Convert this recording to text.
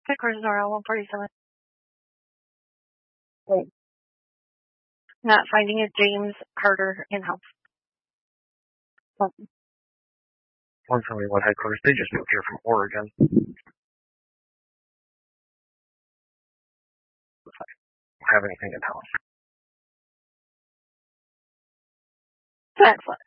Headquarters Nora 147. Wait. Not finding a James Carter in-house. Unfortunately, what headquarters? They just moved here from Oregon. Don't have anything in-house. Excellent.